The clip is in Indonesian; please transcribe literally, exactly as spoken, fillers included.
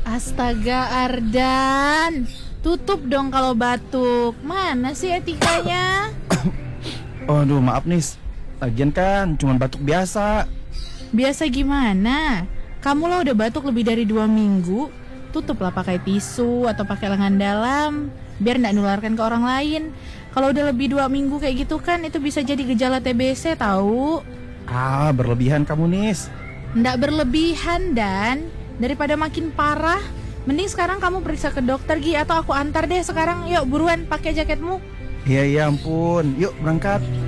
Astaga Ardan, tutup dong kalau batuk. Mana sih etikanya? Aduh maaf Nis, lagian kan cuma batuk biasa. Biasa gimana? Kamu lah udah batuk lebih dari dua minggu. Tutuplah pakai tisu atau pakai lengan dalam, biar nggak nularkan ke orang lain. Kalau udah lebih dua minggu kayak gitu kan, itu bisa jadi gejala T B C tahu. Ah berlebihan kamu Nis. Nggak berlebihan Dan, daripada makin parah, mending sekarang kamu periksa ke dokter Gi, atau aku antar deh sekarang. Yuk buruan pakai jaketmu. Iya iya ampun, yuk berangkat.